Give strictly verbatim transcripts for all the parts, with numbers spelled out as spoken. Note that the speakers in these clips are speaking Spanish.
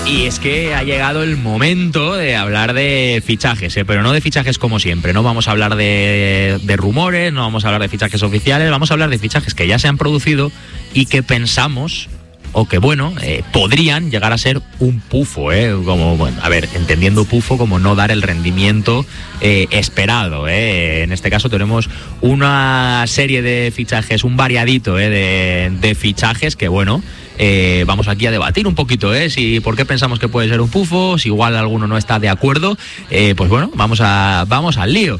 Y es que ha llegado el momento de hablar de fichajes, ¿eh? Pero no de fichajes como siempre. No vamos a hablar de, de rumores, no vamos a hablar de fichajes oficiales, vamos a hablar de fichajes que ya se han producido y que pensamos, o que bueno, eh, podrían llegar a ser un pufo, ¿eh? Como, bueno, a ver, entendiendo pufo como no dar el rendimiento eh, esperado, ¿eh? En este caso tenemos una serie de fichajes, un variadito ¿eh? de, de fichajes que bueno... Eh, vamos aquí a debatir un poquito, ¿eh? Si por qué pensamos que puede ser un pufo, si igual alguno no está de acuerdo, eh, pues bueno, vamos a vamos al lío.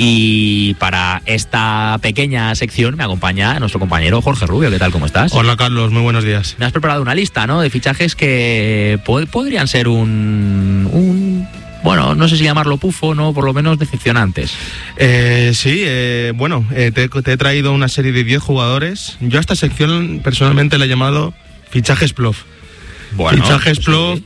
Y para esta pequeña sección me acompaña nuestro compañero Jorge Rubio. ¿Qué tal? ¿Cómo estás? Hola Carlos, muy buenos días. Me has preparado una lista, ¿no? De fichajes que pod- podrían ser un... un bueno, no sé si llamarlo pufo, no, por lo menos decepcionantes. Eh, sí, eh, bueno, eh, te, te he traído una serie de diez jugadores. Yo a esta sección personalmente la he llamado fichajes plof. Bueno, fichajes sí. plof.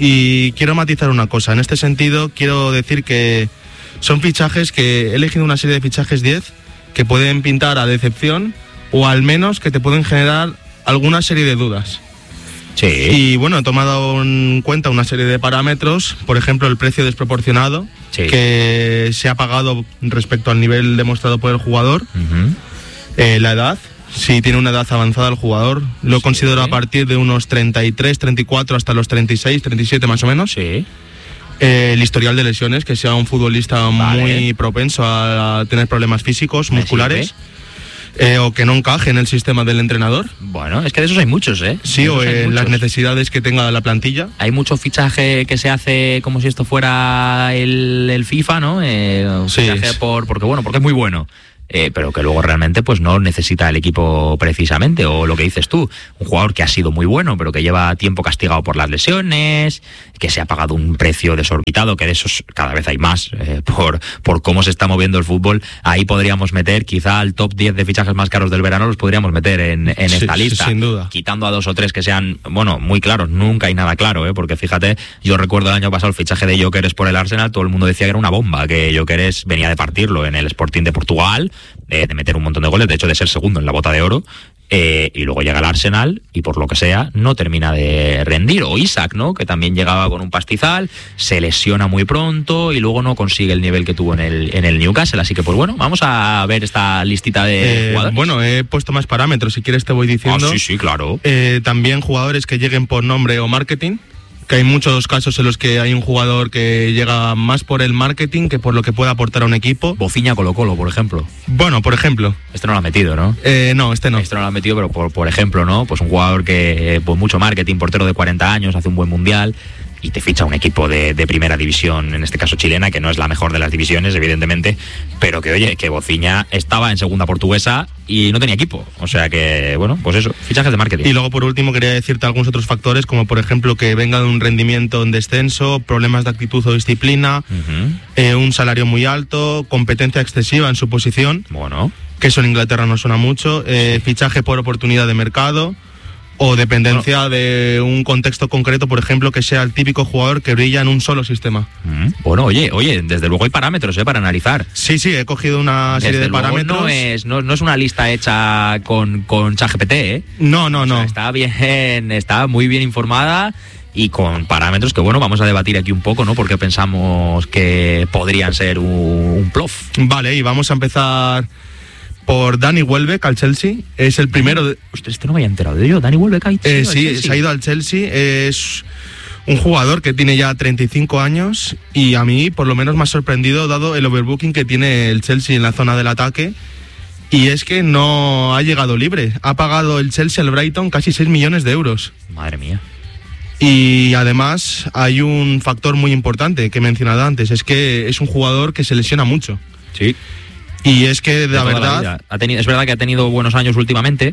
Y quiero matizar una cosa. En este sentido, quiero decir que son fichajes que he elegido una serie de fichajes diez que pueden pintar a decepción o al menos que te pueden generar alguna serie de dudas. Sí. Y bueno, he tomado en cuenta una serie de parámetros, por ejemplo, el precio desproporcionado Sí. que se ha pagado respecto al nivel demostrado por el jugador, Uh-huh. eh, la edad, si tiene una edad avanzada el jugador, lo Sí. considero a partir de unos treinta y tres, treinta y cuatro hasta los treinta y seis, treinta y siete más o menos. Sí. Eh, el historial de lesiones, que sea un futbolista Vale. muy propenso a tener problemas físicos, Me musculares, eh, o que no encaje en el sistema del entrenador. Bueno, es que de esos hay muchos, ¿eh? Sí, De o esos hay en las muchos. necesidades que tenga la plantilla. Hay mucho fichaje que se hace como si esto fuera el, el FIFA, ¿no? Eh, un Sí, fichaje sí. por, porque bueno, porque es muy bueno. Eh, pero que luego realmente pues no necesita el equipo precisamente, o lo que dices tú, un jugador que ha sido muy bueno pero que lleva tiempo castigado por las lesiones, que se ha pagado un precio desorbitado, que de esos cada vez hay más eh, por, por cómo se está moviendo el fútbol. Ahí podríamos meter quizá al top diez de fichajes más caros del verano, los podríamos meter en, en Sí, esta sí, lista, sin duda. quitando a dos o tres que sean, bueno, muy claros. Nunca hay nada claro, ¿eh? Porque fíjate, yo recuerdo el año pasado el fichaje de Gyökeres por el Arsenal, todo el mundo decía que era una bomba, que Gyökeres venía de partirlo en el Sporting de Portugal, de, de meter un montón de goles, de hecho de ser segundo en la bota de oro, eh, y luego llega al Arsenal y por lo que sea no termina de rendir. O Isaac, ¿no? Que también llegaba con un pastizal, se lesiona muy pronto y luego no consigue el nivel que tuvo en el, en el Newcastle. Así que pues bueno, vamos a ver esta listita de Eh, jugadores. bueno, he puesto más parámetros, si quieres te voy diciendo. Ah, sí, sí, claro. Eh, también jugadores que lleguen por nombre o marketing, que hay muchos casos en los que hay un jugador que llega más por el marketing que por lo que puede aportar a un equipo. Bofiña Colo-Colo, por ejemplo. Bueno, por ejemplo. Este no lo ha metido, ¿no? Eh, no, este no. Este no lo ha metido, pero por, por ejemplo, ¿no? Pues un jugador que, eh, pues mucho marketing, portero de cuarenta años, hace un buen mundial y te ficha un equipo de, de primera división, en este caso chilena, que no es la mejor de las divisiones, evidentemente, pero que, oye, que Bofiña estaba en segunda portuguesa y no tenía equipo. O sea que, bueno, pues eso, fichajes de marketing. Y luego, por último, quería decirte algunos otros factores, como por ejemplo que venga de un rendimiento en descenso, problemas de actitud o disciplina, Uh-huh. eh, un salario muy alto, competencia excesiva en su posición, Bueno, que eso en Inglaterra no suena mucho, eh, fichaje por oportunidad de mercado o dependencia bueno. de un contexto concreto, por ejemplo, que sea el típico jugador que brilla en un solo sistema. uh-huh. Bueno, oye, oye, desde luego hay parámetros, ¿eh? Para analizar. Sí, sí, he cogido una Desde serie de luego parámetros. No es, no, no es una lista hecha con, con ChatGPT, ¿eh? No, no, O sea, no. está bien, está muy bien informada y con parámetros que, bueno, vamos a debatir aquí un poco, ¿no? Porque pensamos que podrían ser un, un plof. Vale, y vamos a empezar por Dani Welbeck al Chelsea. Es el primero de... Usted este no me había enterado de ello. Dani Welbeck ha ido Eh, al sí, Chelsea. se ha ido al Chelsea. Es un jugador que tiene ya treinta y cinco años y a mí por lo menos me ha sorprendido dado el overbooking que tiene el Chelsea en la zona del ataque. Y es que no ha llegado libre. Ha pagado el Chelsea al Brighton casi seis millones de euros. Madre mía. Y además hay un factor muy importante que he mencionado antes. Es que es un jugador que se lesiona mucho. Sí. Y es que, de la toda verdad... vida. Ha tenido, es verdad que ha tenido buenos años últimamente,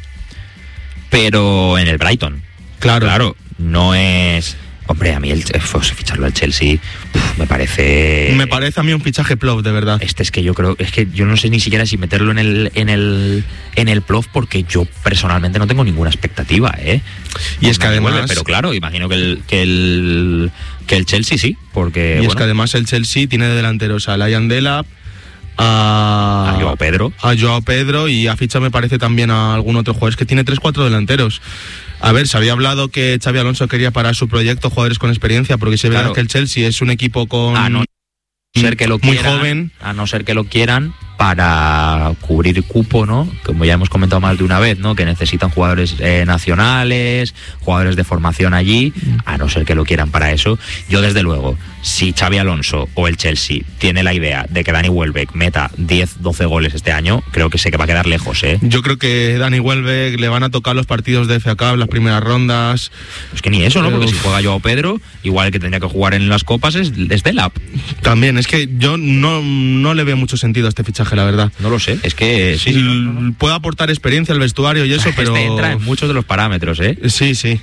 pero en el Brighton. Claro. Claro, no es... Hombre, a mí el, pues, ficharlo al Chelsea uf, me parece... Me parece a mí un fichaje plof, de verdad. Este es que yo creo... Es que yo no sé ni siquiera si meterlo en el en el, en el plof, porque yo personalmente no tengo ninguna expectativa, ¿eh? Y es que además... Vuelve, pero claro, imagino que el, que el, que el Chelsea sí, porque... Y bueno, es que además el Chelsea tiene de delanteros a Liam Delap, a... a Joao Pedro. A Joao Pedro y a ficha me parece también a algún otro jugador. Es que tiene tres cuatro delanteros. A ver, se había hablado que Xabi Alonso quería para su proyecto jugadores con experiencia, porque se Claro. ve que el Chelsea es un equipo con A no ser que lo muy quieran, joven. a no ser que lo quieran para cubrir cupo, ¿no? Como ya hemos comentado más de una vez, ¿no? Que necesitan jugadores eh, nacionales, jugadores de formación allí, a no ser que lo quieran para eso. Yo, desde luego, si Xabi Alonso o el Chelsea tiene la idea de que Dani Welbeck meta diez, doce goles este año, creo que sé que va a quedar lejos, ¿eh? Yo creo que Dani Welbeck le van a tocar los partidos de F A Cup, las primeras rondas. Es que ni eso, ¿no? Porque Uf. si juega Joao Pedro, igual el que tendría que jugar en las copas es, es Delap. También, es que yo no, no le veo mucho sentido a este fichaje, la verdad. No lo sé, es que sí, sí, L- no, no, no. Puede aportar experiencia al vestuario y eso, pero... Este entra en muchos de los parámetros, ¿eh? Sí, sí.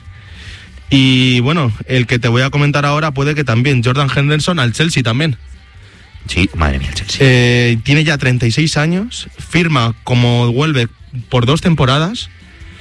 Y bueno, el que te voy a comentar ahora puede que también, Jordan Henderson al Chelsea también. Sí, madre mía, el Chelsea. Eh, tiene ya treinta y seis años, firma como Welbeck por dos temporadas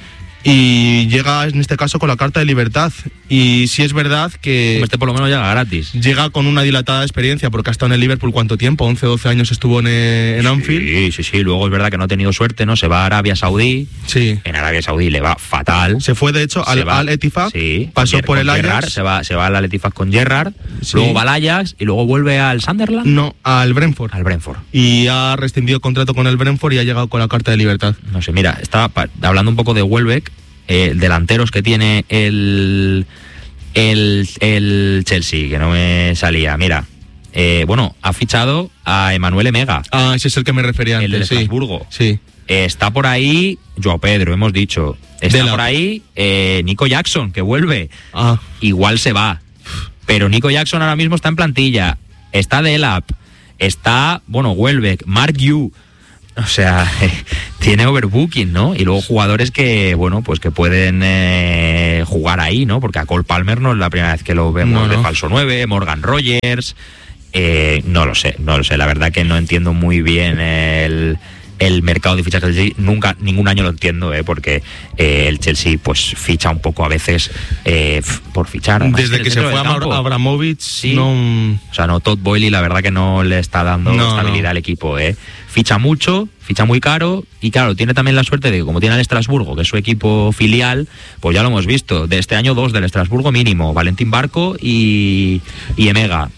y llega en este caso con la carta de libertad. Y sí es verdad que Este por lo menos llega gratis. llega con una dilatada experiencia porque ha estado en el Liverpool ¿cuánto tiempo? once, doce años estuvo en, eh, en Anfield. Sí, sí, sí. Luego es verdad que no ha tenido suerte, ¿no? Se va a Arabia Saudí. Sí. En Arabia Saudí le va fatal. Se fue de hecho Se al va- Al Ettifaq, sí, pasó con por el Gerrard, Ajax. se va, se va al Al Ettifaq con Gerrard, Sí. luego va al Ajax y luego vuelve al Sunderland, No, al Brentford. al Brentford. Y ha rescindido contrato con el Brentford y ha llegado con la carta de libertad. No sé, mira, estaba pa- hablando un poco de Welbeck, eh, delanteros que tiene el, el, el Chelsea, que no me salía. Mira, eh, bueno, ha fichado a Emanuel Emega, Ah, ese es el que me refería el del antes, sí. Estrasburgo. Sí. Eh, está por ahí Joao Pedro, hemos dicho. Está Delap. por ahí eh, Nico Jackson, que vuelve. Ah, Igual se va. Pero Nico Jackson ahora mismo está en plantilla. Está Delap. Está, bueno, Welbeck, Mark Yu. O sea, tiene overbooking, ¿no? Y luego jugadores que, bueno, pues que pueden eh, jugar ahí, ¿no? Porque a Cole Palmer no es la primera vez que lo vemos No, de no. falso nueve, Morgan Rogers. Eh, no lo sé, no lo sé. La verdad que no entiendo muy bien el, el mercado de fichajes del Chelsea. Nunca, ningún año lo entiendo, ¿eh? Porque eh, el Chelsea pues ficha un poco a veces eh, f- por fichar. Además, en desde el que se centro fue a del campo. Abra- Abramovich, Sí. no... O sea, no, Todd Boehly la verdad que no le está dando No, estabilidad no. al equipo, ¿eh? Ficha mucho, ficha muy caro y claro, tiene también la suerte de que como tiene al Estrasburgo, que es su equipo filial, pues ya lo hemos visto. De este año dos del Estrasburgo mínimo, Valentín Barco y, y Emega.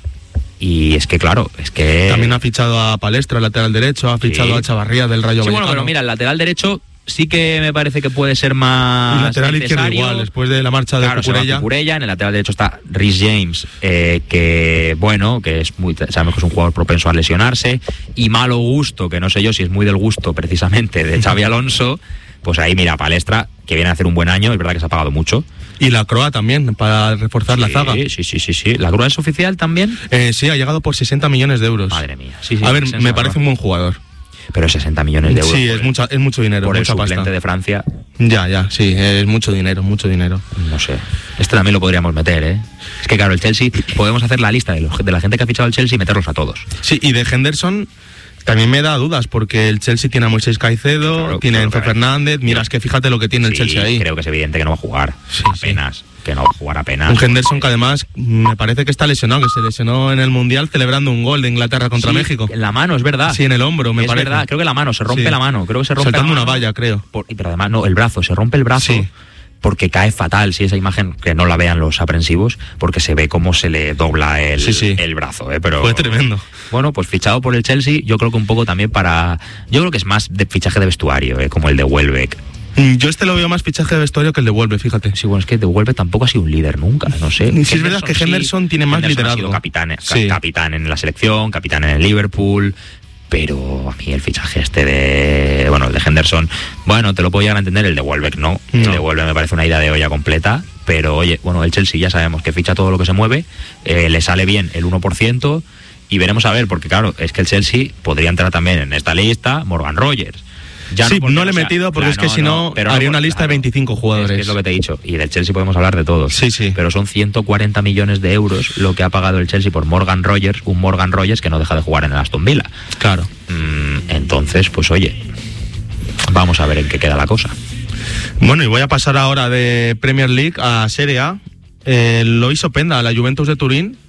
Y es que claro, es que... También ha fichado a Palestra, lateral derecho, ha fichado Sí. a Chavarría del Rayo Sí, bueno, Vallecano. pero mira, el lateral derecho sí que me parece que puede ser más Y lateral izquierdo necesario. igual, después de la marcha de Claro, se va Cucurella. Cucurella. En el lateral derecho está Rhys James, eh, que bueno, que es muy, sabemos que es un jugador propenso a lesionarse, y malo gusto, que no sé yo si es muy del gusto precisamente de Xabi Alonso. Pues ahí mira, Palestra, que viene a hacer un buen año, es verdad que se ha pagado mucho. Y la Croa también, para reforzar la Sí, zaga. Sí, sí, sí, sí. ¿La grúa es oficial también? Eh, sí, ha llegado por sesenta millones de euros. Madre mía. Sí, sí, a ver, sensacional. me parece un buen jugador. Pero sesenta millones de euros. Sí, por es, el- mucha, es mucho dinero, por el mucha suplente pasta. de Francia, Ya, ya, sí, es mucho dinero, mucho dinero. no sé. Este también lo podríamos meter, ¿eh? Es que claro, el Chelsea, podemos hacer la lista de, los, de la gente que ha fichado el Chelsea y meterlos a todos. Sí, y de Henderson también me da dudas, porque el Chelsea tiene a Moisés Caicedo, Claro, tiene a claro, Enzo claro. Fernández, mira, es que fíjate lo que tiene el Sí, Chelsea ahí. creo que es evidente que no va a jugar. Sí, apenas. Que no va a jugar apenas. Un Henderson que además me parece que está lesionado, que se lesionó en el Mundial celebrando un gol de Inglaterra contra Sí, México. En la mano, es verdad. Sí, en el hombro, me es parece. verdad, creo que la mano, se rompe Sí. la mano. Creo que se rompe Saltando la una mano. valla, creo. Por- pero además, no, el brazo, se rompe el brazo. Sí. Porque cae fatal, si esa imagen que no la vean los aprensivos, porque se ve cómo se le dobla el, Sí, sí. el brazo, ¿eh? Pero Fue tremendo. bueno, pues fichado por el Chelsea, yo creo que un poco también para, yo creo que es más de fichaje de vestuario, ¿eh? Como el de Welbeck. Mm, Yo este lo veo más fichaje de vestuario que el de Wolves, fíjate. Sí, bueno, es que de Welbeck tampoco ha sido un líder nunca, no sé. Sí, es verdad que Henderson tiene más Henderson liderazgo. Ha sido capitán, ca- Sí. capitán en la selección, capitán en el Liverpool. Pero a mí el fichaje este de, bueno, el de Henderson, bueno, te lo puedo llegar a entender, el de Welbeck no. El No. de Welbeck me parece una idea de olla completa, pero oye, bueno, el Chelsea ya sabemos que ficha todo lo que se mueve, eh, le sale bien el uno por ciento y veremos a ver, porque claro, es que el Chelsea podría entrar también en esta lista Morgan Rogers. Ya Sí, porque no le he sea- metido porque claro, es que si no, pero haría por- una lista de claro, veinticinco jugadores. Es, que es lo que te he dicho. Y del Chelsea podemos hablar de todos. Sí, sí. Pero son ciento cuarenta millones de euros lo que ha pagado el Chelsea por Morgan Rogers, un Morgan Rogers que no deja de jugar en el Aston Villa. Claro. Mm, entonces, pues oye, vamos a ver en qué queda la cosa. Bueno, y voy a pasar ahora de Premier League a Serie A. Eh, lo hizo Penda, la Juventus de Turín,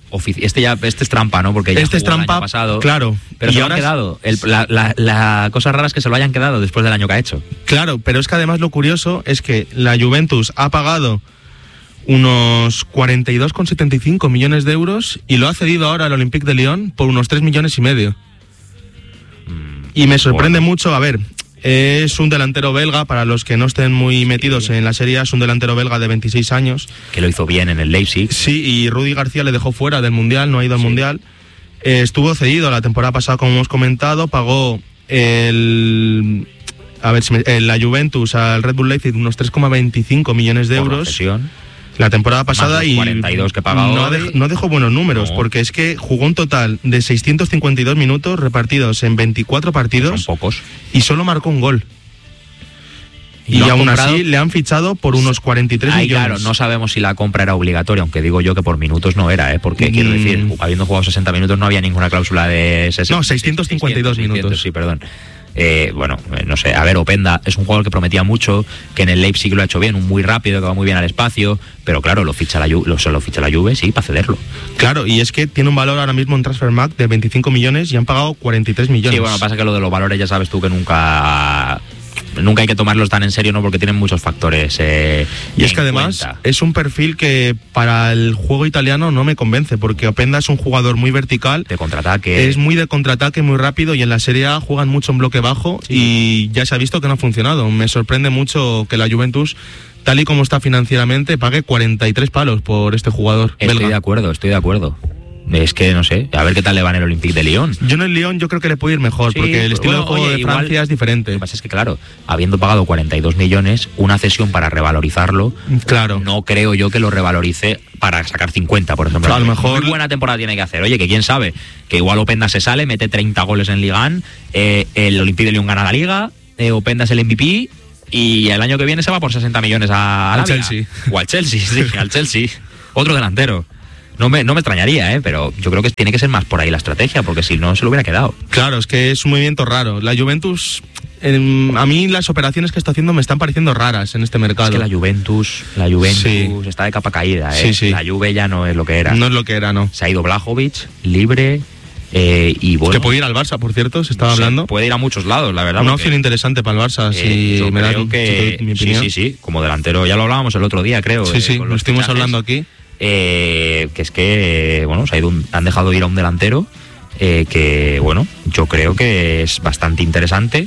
Ofici- este ya este es trampa, ¿no? Porque ya este es jugó el trampa, año pasado. claro. Pero y se lo ahora han es- quedado. El- la, la- la cosa rara es que se lo hayan quedado después del año que ha hecho. Claro, pero es que además lo curioso es que la Juventus ha pagado unos cuarenta y dos coma setenta y cinco millones de euros y lo ha cedido ahora al Olympique de Lyon por unos tres millones y medio. Y me sorprende bueno. mucho, a ver, es un delantero belga, para los que no estén muy metidos Sí. en la serie, es un delantero belga de veintiséis años. Que lo hizo bien en el Leipzig. Sí, y Rudy García le dejó fuera del Mundial, no ha ido al Sí. Mundial. Eh, estuvo cedido la temporada pasada, como hemos comentado, pagó el... A ver, si me- eh, la Juventus al Red Bull Leipzig unos tres coma veinticinco millones de por la euros cesión. la temporada pasada los y cuarenta y dos que paga no, hoy. dej- no dejó buenos números, No. porque es que jugó un total de seiscientos cincuenta y dos minutos repartidos en veinticuatro partidos Son pocos. y solo marcó un gol. Y Y, lo han aún comprado- así le han fichado por unos cuarenta y tres Ahí, millones. claro, no sabemos si la compra era obligatoria, aunque digo yo que por minutos no era, ¿eh? Porque quiero Mm. decir, habiendo jugado sesenta minutos no había ninguna cláusula de sesenta. No, seiscientos cincuenta y dos minutos. Sí, perdón. Eh, bueno, eh, no sé, a ver, Openda es un jugador que prometía mucho, que en el Leipzig lo ha hecho bien, un muy rápido, que va muy bien al espacio, pero claro, lo ficha la Juve, lo, se lo ficha la Juve, sí, para cederlo. Claro, y es que tiene un valor ahora mismo en Transfermarkt de veinticinco millones y han pagado cuarenta y tres millones. Sí, bueno, pasa que lo de los valores ya sabes tú que nunca nunca hay que tomarlos tan en serio, ¿no? Porque tienen muchos factores. Eh, Y es en que además cuenta. es un perfil que para el juego italiano no me convence, porque Openda es un jugador muy vertical, de contraataque. es muy de contraataque, muy rápido, y en la Serie A juegan mucho en bloque bajo y ya se ha visto que no ha funcionado. Me sorprende mucho que la Juventus, tal y como está financieramente, pague cuarenta y tres palos por este jugador Estoy de belga. acuerdo, estoy de acuerdo. Es que no sé, a ver qué tal le va en el Olympique de Lyon. Yo en el Lyon yo creo que le puede ir mejor, Sí, porque el estilo bueno, de juego oye, de igual- Francia es Lo diferente. que pasa es que, claro, habiendo pagado cuarenta y dos millones, una cesión para revalorizarlo, Claro. no creo yo que lo revalorice para sacar cincuenta, por ejemplo. A lo mejor- Muy buena temporada tiene que hacer. Oye, que quién sabe, que igual Openda se sale, mete treinta goles en Liga uno, eh, el Olympique de Lyon gana la Liga, eh, Openda es el M V P y el año que viene se va por sesenta millones a, a Al Arabia. Chelsea. O al Chelsea, sí, al Chelsea. Otro delantero. No me, no me extrañaría, ¿eh? Pero yo creo que tiene que ser más por ahí la estrategia, porque si no se lo hubiera quedado. Claro, es que es un movimiento raro. La Juventus, em, a mí las operaciones que está haciendo me están pareciendo raras en este mercado. Es que la Juventus, la Juventus Sí. está de capa caída, ¿eh? Sí, sí. La Juve ya no es lo que era. No es lo que era, ¿no? Se ha ido Blajovic, libre, eh, y bueno... Que puede ir al Barça, por cierto, se estaba se hablando. Puede ir a muchos lados, la verdad. Una porque, opción interesante para el Barça, eh, si yo me das creo que, mi sí, opinión. sí, sí, como delantero, ya lo hablábamos el otro día, creo. Sí, eh, sí, con lo los estuvimos fichajes. hablando aquí. Eh, que es que, bueno, se ha ido un- han dejado ir a un delantero eh, que, bueno, yo creo que es bastante interesante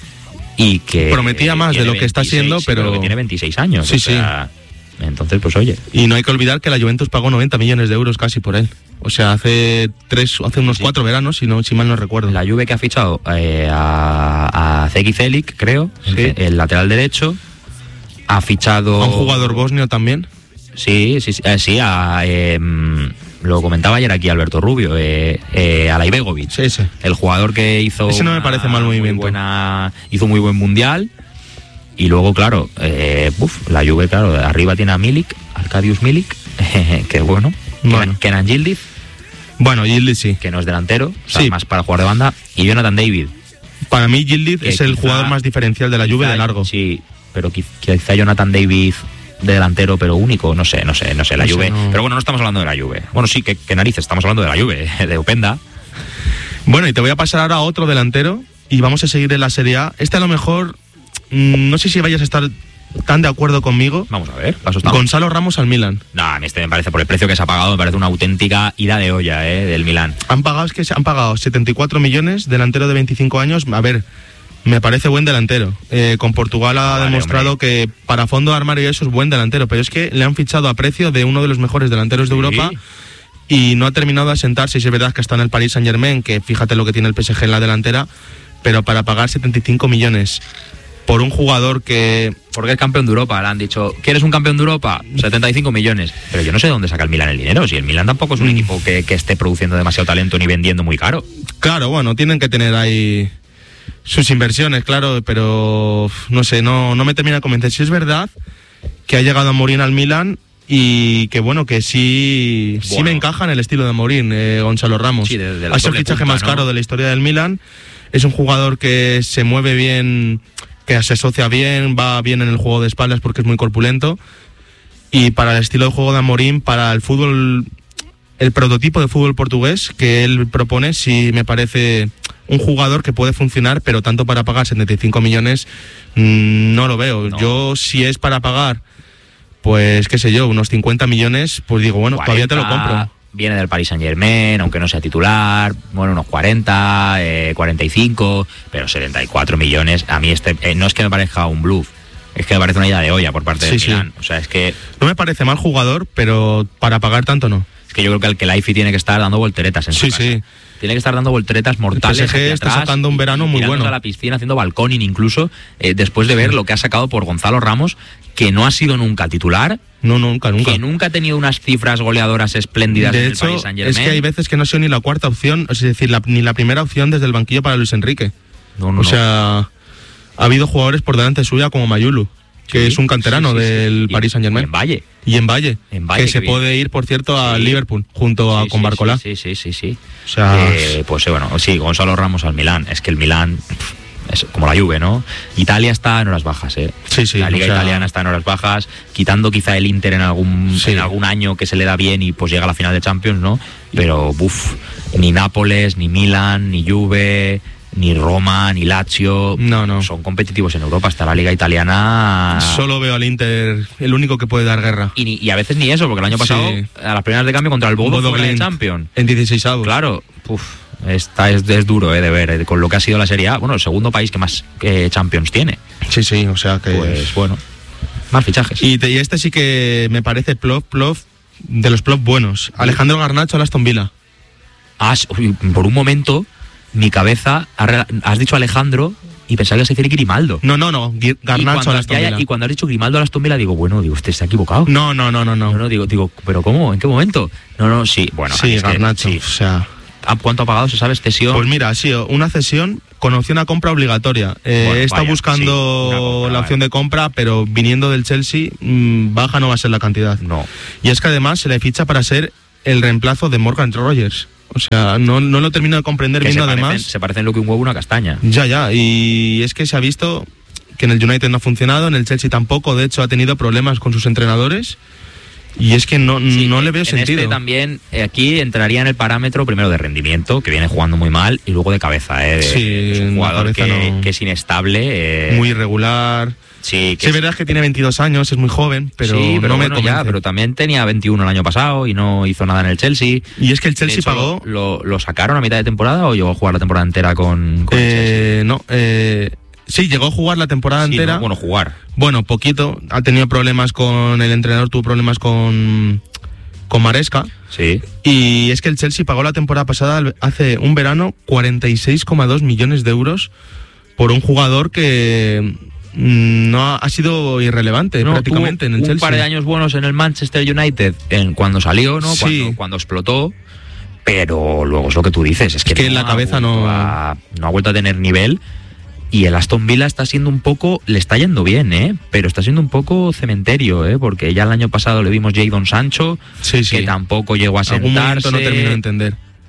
y que... Prometía eh, más de tiene lo que está veintiséis, siendo, sí, pero- que tiene veintiséis años. Sí, o sea, entonces, pues oye, Y no hay que olvidar que la Juventus pagó noventa millones de euros casi por él. O sea, hace tres, hace unos Sí. cuatro veranos, si, no, si mal no recuerdo. la Juve que ha fichado eh, a, a Zeki Celik, creo, Sí. el lateral derecho, ha fichado... A un jugador bosnio también. Sí, sí, sí, eh, sí a, eh, lo comentaba ayer aquí Alberto Rubio, eh, eh, a Laibegovic. Sí, ese. El jugador que hizo... Ese no me una parece mal muy movimiento. buena- hizo muy buen mundial. Y luego, claro, eh, uf, la Juve, claro, arriba tiene a Milik, Arkadiusz Milik, que bueno. Bueno. Kenan- Kenan Yildiz, Bueno, Yildiz sí. que no es delantero, o sea, Sí. más para jugar de banda. Y Jonathan David. Para mí Yildiz Que es el quizá- jugador más diferencial de la Juve Quizá- de largo. Sí, pero qui- quizá Jonathan David de delantero, pero único, no sé, no sé, no sé, la No sé, Juve. no. Pero bueno, no estamos hablando de la Juve. Bueno, sí, que, que narices, estamos hablando de la Juve, de Openda. Bueno, y te voy a pasar ahora a otro delantero y vamos a seguir en la Serie A. Este a lo mejor, mm, no sé si vayas a estar tan de acuerdo conmigo. Vamos a ver, paso estamos. Gonzalo Ramos al Milan. No, a mí este me parece, por el precio que se ha pagado, me parece una auténtica ida de olla, ¿eh? Del Milán. Han pagado, es que se han pagado setenta y cuatro millones, delantero de veinticinco años. A ver, me parece buen delantero. Eh, con Portugal ha Vale, demostrado hombre. que para fondo de armario eso es buen delantero, pero es que le han fichado a precio de uno de los mejores delanteros de Sí. Europa y no ha terminado de asentarse. Y sí es verdad que está en el Paris Saint Germain, que fíjate lo que tiene el P S G en la delantera, pero para pagar setenta y cinco millones por un jugador que... Porque es campeón de Europa, le han dicho, ¿quieres un campeón de Europa? setenta y cinco millones. Pero yo no sé de dónde saca el Milán el dinero, si el Milán tampoco es un Mm. equipo que, que esté produciendo demasiado talento ni vendiendo muy caro. Claro, bueno, tienen que tener ahí sus inversiones, claro, pero no sé, no, no me termina de convencer. Si es verdad que ha llegado a Mourinho al Milan y que bueno, que sí, sí Bueno. me encaja en el estilo de Mourinho, eh, Gonzalo Ramos. Sí, de- de la ha sido el doble fichaje punta, más ¿no? caro de la historia del Milan. Es un jugador que se mueve bien, que se asocia bien, va bien en el juego de espaldas porque es muy corpulento. Y para el estilo de juego de Amorim, para el fútbol el prototipo de fútbol portugués que él propone sí me parece un jugador que puede funcionar, pero tanto para pagar setenta y cinco millones mmm, no lo veo. No. Yo, si es para pagar, pues qué sé yo, unos cincuenta millones, pues digo, bueno, cuarenta, todavía te lo compro. Viene del Paris Saint-Germain, aunque no sea titular, bueno, unos cuarenta, eh, cuarenta y cinco, pero setenta y cuatro millones, a mí este eh, no es que me parezca un bluff, es que me parece una idea de olla por parte del sí, Milán. Sí. O sea, es que... No me parece mal jugador, pero para pagar tanto no. Es que yo creo que el Kelaifi tiene que estar dando volteretas en su Sí, casa. sí. Tiene que estar dando volteretas mortales. El P S G está sacando un verano muy bueno. A la piscina, haciendo balconing incluso, eh, después de ver lo que ha sacado por Gonzalo Ramos, que no ha sido nunca titular. No, nunca, nunca. Que nunca ha tenido unas cifras goleadoras espléndidas de en hecho, el Paris Saint-Germain. Es que hay veces que no ha sido ni la cuarta opción, es decir, la, ni la primera opción desde el banquillo para Luis Enrique. No, no, o no. sea, ha habido jugadores por delante suya como Mayulu, que sí, es un canterano sí, sí, del sí. Paris Saint-Germain. Y en Valle. Y en Valle. En Valle que se bien. puede ir, por cierto, a sí. Liverpool, junto a sí, con sí, Barcola. Sí, sí, sí, sí, sí. O sea... Eh, pues bueno, sí, Gonzalo Ramos al Milán. Es que el Milán... Es como la Juve, ¿no? Italia está en horas bajas, ¿eh? Sí, sí. La liga o sea... italiana está en horas bajas, quitando quizá el Inter en algún sí. en algún año que se le da bien y pues llega a la final de Champions, ¿no? Pero, buf, ni Nápoles, ni Milan, ni Juve, ni Roma, ni Lazio... No, no. Son competitivos en Europa. Está la liga italiana... Solo veo al Inter el único que puede dar guerra. Y, ni, y a veces ni eso, porque el año pasado, sí. a las primeras de cambio contra el Bodo fuera de Champions. En dieciseisavos. Claro, puf... Esta es, es duro eh, de ver, eh, con lo que ha sido la Serie A. Bueno, el segundo país que más eh, Champions tiene. Sí, sí, o sea que... Pues bueno, más fichajes. Y, te, y este sí que me parece plop, plop, de los plop buenos. Alejandro Garnacho al Aston Villa. Has, por un momento, mi cabeza, has dicho Alejandro y pensaba que ibas a decir Grimaldo. No, no, no, Garnacho al Aston Villa. Y cuando has dicho Grimaldo al Aston Villa, digo, bueno, digo, usted se ha equivocado. No, no, no, no. No, no, no digo, digo, ¿pero cómo? ¿En qué momento? No, no, sí, bueno. Sí, es Garnacho, que, sí. o sea... ¿Cuánto ha pagado? ¿Se sabe? ¿Cesión? Pues mira, ha sido una cesión con opción a compra obligatoria. Eh, bueno, está vaya, buscando sí, compra, la opción vale. de compra, pero viniendo del Chelsea, mmm, baja no va a ser la cantidad. No. Y es que además se le ficha para ser el reemplazo de Morgan Rogers. O sea, no, no lo termino de comprender que viendo se parecen, además... Se parecen lo que un huevo una castaña. Ya, ya. Y es que se ha visto que en el United no ha funcionado, en el Chelsea tampoco. De hecho, ha tenido problemas con sus entrenadores. Y es que no, sí, no le veo en sentido. Este también, eh, aquí entraría en el parámetro primero de rendimiento, que viene jugando muy mal, y luego de cabeza. Eh, de, sí, es un jugador que, no... que es inestable. Eh, muy irregular. Sí, que sí, es verdad que tiene veintidós años, es muy joven, pero, sí, pero no bueno, me convence. Ya, pero también tenía veintiuno el año pasado y no hizo nada en el Chelsea. Y es que el Chelsea hecho, pagó... Lo, ¿Lo sacaron a mitad de temporada o llegó a jugar la temporada entera con, con eh, el Chelsea? No, eh... Sí, llegó a jugar la temporada sí, entera. ¿no? Bueno, jugar. Bueno, poquito. Ha tenido problemas con el entrenador, tuvo problemas con, con Maresca. Sí. Y es que el Chelsea pagó la temporada pasada, hace un verano, cuarenta y seis coma dos millones de euros por un jugador que no ha, ha sido irrelevante no, prácticamente en el un Chelsea. Un par de años buenos en el Manchester United en, cuando salió, ¿no? Sí. Cuando, cuando explotó. Pero luego es lo que tú dices, es que, es que no en la cabeza no... A, no ha vuelto a tener nivel. Y el Aston Villa está siendo un poco, le está yendo bien, ¿eh? Pero está siendo un poco cementerio, ¿eh? Porque ya el año pasado le vimos Jadon Sancho, sí, sí. que tampoco llegó a sentarse. Algún momento no terminó de entender.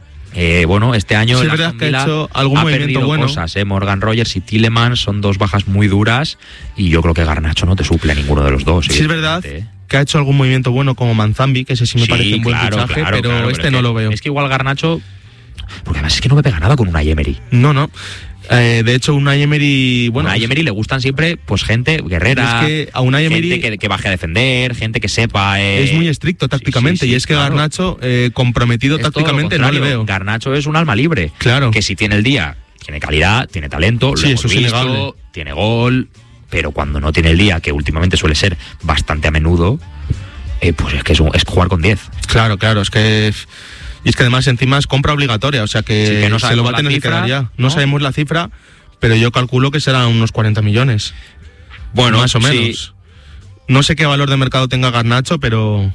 Eh, bueno, este año sí, el Aston Villa ha, hecho algún ha movimiento perdido bueno. cosas, ¿eh? Morgan Rogers y Tielemans son dos bajas muy duras y yo creo que Garnacho no te suple a ninguno de los dos. Sí, es verdad que ha hecho algún movimiento bueno como Manzambi, que ese sí me sí, parece un buen claro, fichaje, claro, pero claro, este pero no que, lo veo. Es que igual Garnacho... Porque además es que no me pega nada con Unai Emery. No, no. Eh, de hecho, Unai Emery... Bueno, Unai Emery le gustan siempre pues gente guerrera, es que a Unai Emery gente que, que baje a defender, gente que sepa... Eh, es muy estricto tácticamente, sí, sí, sí, y es que claro. Garnacho, eh, comprometido es tácticamente, no le veo. Garnacho es un alma libre. Claro. Que si tiene el día, tiene calidad, tiene talento, lo sí, hemos eso es visto, innegable. Tiene gol, pero cuando no tiene el día, que últimamente suele ser bastante a menudo, eh, pues es que es, un, es jugar con diez. Claro, claro, es que... Y es que además encima es compra obligatoria, o sea que, sí, que no se lo va a tener que quedar ya. No, no sabemos la cifra, pero yo calculo que serán unos cuarenta millones. Bueno, más o menos. Sí. No sé qué valor de mercado tenga Garnacho, pero